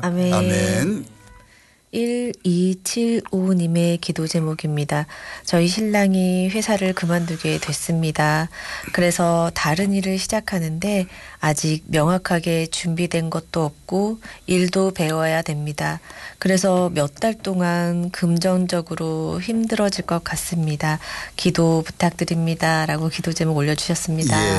아멘. 아멘. 1275님의 기도 제목입니다. 저희 신랑이 회사를 그만두게 됐습니다. 그래서 다른 일을 시작하는데 아직 명확하게 준비된 것도 없고 일도 배워야 됩니다. 그래서 몇 달 동안 금전적으로 힘들어질 것 같습니다. 기도 부탁드립니다. 라고 기도 제목 올려주셨습니다. 예.